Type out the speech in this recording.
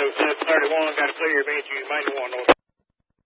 731, got a clear event, you might want to know.